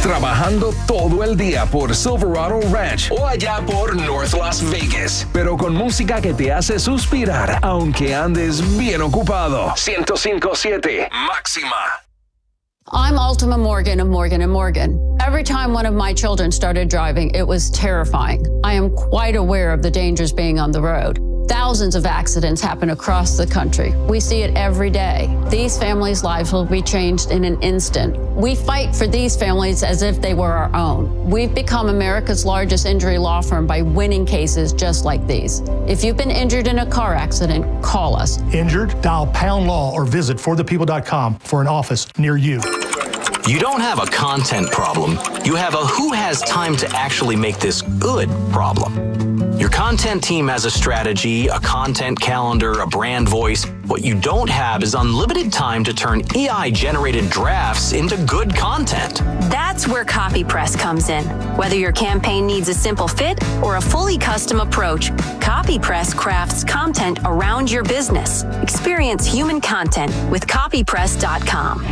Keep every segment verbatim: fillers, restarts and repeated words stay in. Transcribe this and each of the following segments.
trabajando todo el día por Silverado Ranch o allá por North Las Vegas, pero con música que te hace suspirar aunque andes bien ocupado. ciento cinco punto siete Máxima. I'm Ultima Morgan of Morgan and Morgan. Every time one of my children started driving, it was terrifying. I am quite aware of the dangers being on the road. Thousands of accidents happen across the country. We see it every day. These families' lives will be changed in an instant. We fight for these families as if they were our own. We've become America's largest injury law firm by winning cases just like these. If you've been injured in a car accident, call us. Injured? Dial Pound Law or visit for the people dot com for an office near you. You don't have a content problem. You have a who has time to actually make this good problem. Your content team has a strategy, a content calendar, a brand voice. What you don't have is unlimited time to turn A I-generated drafts into good content. That's where CopyPress comes in. Whether your campaign needs a simple fit or a fully custom approach, CopyPress crafts content around your business. Experience human content with copy press dot com.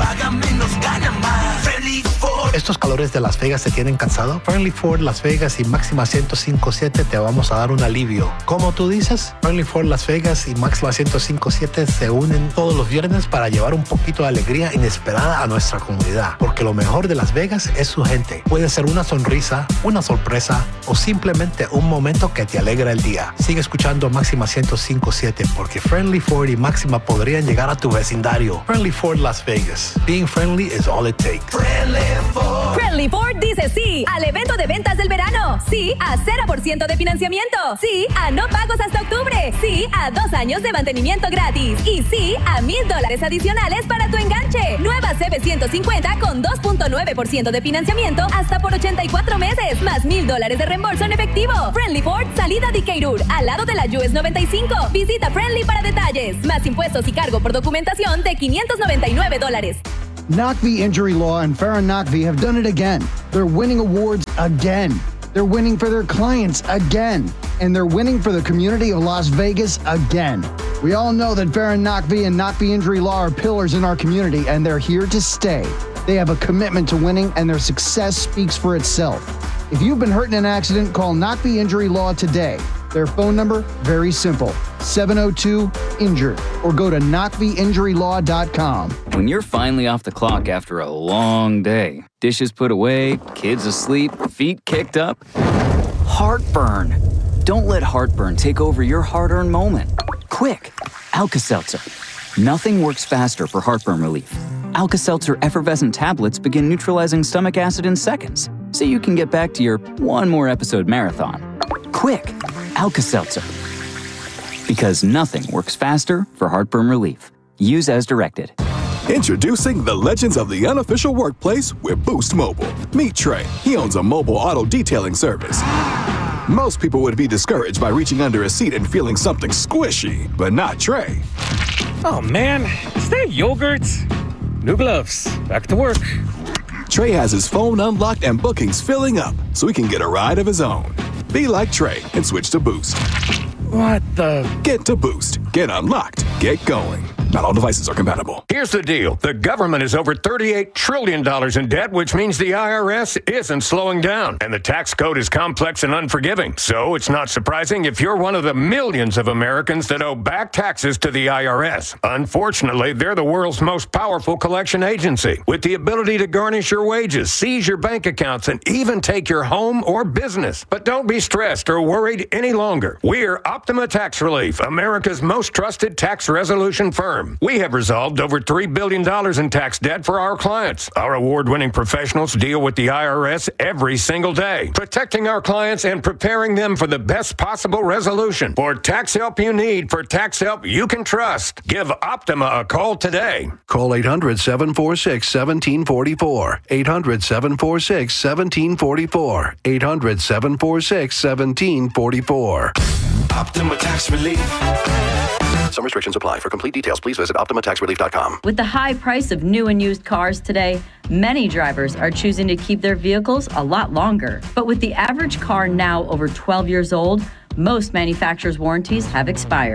¿Estos calores de Las Vegas te tienen cansado? Friendly Ford Las Vegas y Máxima ciento cinco punto siete te vamos a dar un alivio. ¿Cómo tú dices? Friendly Ford Las Vegas y Máxima ciento cinco punto siete se unen todos los viernes para llevar un poquito de alegría inesperada a nuestra comunidad. Porque lo mejor de Las Vegas es su gente. Puede ser una sonrisa, una sorpresa o simplemente un momento que te alegra el día. Sigue escuchando Máxima ciento cinco punto siete porque Friendly Ford y Máxima podrían llegar a tu vecindario. Friendly Ford Las Vegas. Being friendly is all it takes. Friendly Ford. Friendly Ford dice sí al evento de ventas del verano. Sí a cero por ciento de financiamiento. Sí a no pagos hasta octubre. Sí a dos años de mantenimiento gratis. Y sí a mil dólares adicionales para tu enganche. Nueva C B ciento cincuenta con dos punto nueve por ciento de financiamiento hasta por ochenta y cuatro meses. Más mil dólares de reembolso en efectivo. Friendly Ford, salida de Decatur, al lado de la U S noventa y cinco. Visita Friendly para detalles. Más impuestos y cargo por documentación de quinientos noventa y nueve dólares. Nakvi Injury Law and Farron Nakvi have done it again. They're winning awards again. They're winning for their clients again. And they're winning for the community of Las Vegas again. We all know that Farron Nakvi and Nakvi Injury Law are pillars in our community, and they're here to stay. They have a commitment to winning, and their success speaks for itself. If you've been hurt in an accident, call Nakvi Injury Law today. Their phone number, very simple, seven oh two injured, or go to nakvi injury law dot com. When you're finally off the clock after a long day, dishes put away, kids asleep, feet kicked up, heartburn. Don't let heartburn take over your hard-earned moment. Quick, Alka-Seltzer. Nothing works faster for heartburn relief. Alka-Seltzer effervescent tablets begin neutralizing stomach acid in seconds, so you can get back to your one more episode marathon. Quick, Alka-Seltzer. Because nothing works faster for heartburn relief. Use as directed. Introducing the legends of the unofficial workplace with Boost Mobile. Meet Trey. He owns a mobile auto detailing service. Most people would be discouraged by reaching under a seat and feeling something squishy, but not Trey. Oh man, is that yogurt? New gloves. Back to work. Trey has his phone unlocked and bookings filling up, so he can get a ride of his own. Be like Trey and switch to Boost. What the? Get to Boost. Get unlocked. Get going. Not all devices are compatible. Here's the deal. The government is over thirty-eight trillion dollars in debt, which means the I R S isn't slowing down. And the tax code is complex and unforgiving. So it's not surprising if you're one of the millions of Americans that owe back taxes to the I R S. Unfortunately, they're the world's most powerful collection agency, with the ability to garnish your wages, seize your bank accounts, and even take your home or business. But don't be stressed or worried any longer. We're Optima Tax Relief, America's most trusted tax resolution firm. We have resolved over three billion dollars in tax debt for our clients. Our award-winning professionals deal with the I R S every single day, protecting our clients and preparing them for the best possible resolution. For tax help you need, for tax help you can trust, give Optima a call today. Call eight hundred, seven four six, one seven four four. eight hundred, seven four six, one seven four four. eight hundred, seven four six, one seven four four. Optima Tax Relief. Some restrictions apply. For complete details, please visit optima tax relief dot com. With the high price of new and used cars today, many drivers are choosing to keep their vehicles a lot longer. But with the average car now over twelve years old, most manufacturers' warranties have expired.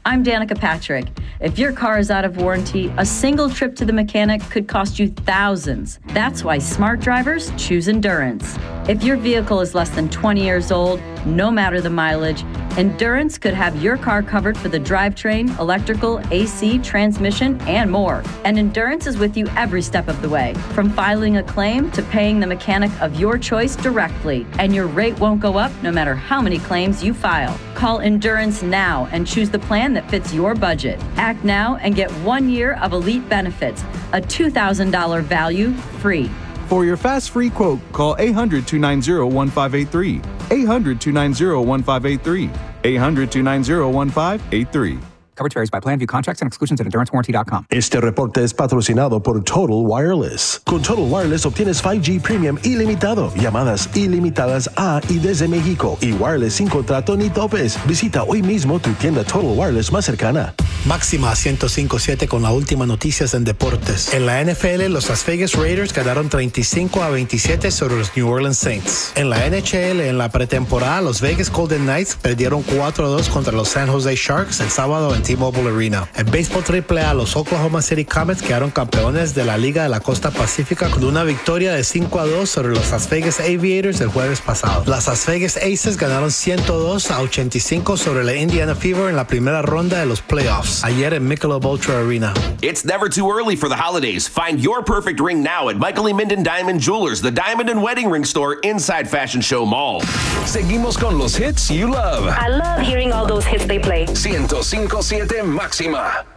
I'm Danica Patrick. If your car is out of warranty, a single trip to the mechanic could cost you thousands. That's why smart drivers choose Endurance. If your vehicle is less than twenty years old, no matter the mileage, Endurance could have your car covered for the drivetrain, electrical, A C, transmission, and more. And Endurance is with you every step of the way, from filing a claim to paying the mechanic of your choice directly. And your rate won't go up no matter how many claims you file. Call Endurance now and choose the plan that fits your budget. Act now and get one year of elite benefits, a two thousand dollars value free. For your fast free quote, call eight hundred, two nine zero, one five eight three. eight hundred, two nine zero, one five eight three. eight hundred, two nine zero, one five eight three. Coverage varies by plan. View contracts and exclusions at endurance warranty dot com. Este reporte es patrocinado por Total Wireless. Con Total Wireless obtienes cinco G Premium ilimitado, llamadas ilimitadas a y desde México y wireless sin contrato ni topes. Visita hoy mismo tu tienda Total Wireless más cercana. Máxima ciento cinco punto siete con la última noticias en deportes. En la N F L, los Las Vegas Raiders ganaron treinta y cinco a veintisiete sobre los New Orleans Saints. En la N H L, en la pretemporada, los Vegas Golden Knights perdieron cuatro a dos contra los San Jose Sharks el sábado en T-Mobile Arena. En béisbol triple A, los Oklahoma City Comets quedaron campeones de la Liga de la Costa Pacífica con una victoria de cinco a dos sobre los Las Vegas Aviators el jueves pasado. Las Las Vegas Aces ganaron ciento dos a ochenta y cinco sobre la Indiana Fever en la primera ronda de los playoffs ayer en Michelob Ultra Arena. It's never too early for the holidays. Find your perfect ring now at Michael E. Minden Diamond Jewelers, the diamond and wedding ring store inside Fashion Show Mall. Seguimos con los hits you love. I love hearing all those hits they play. ciento cinco punto siete Máxima.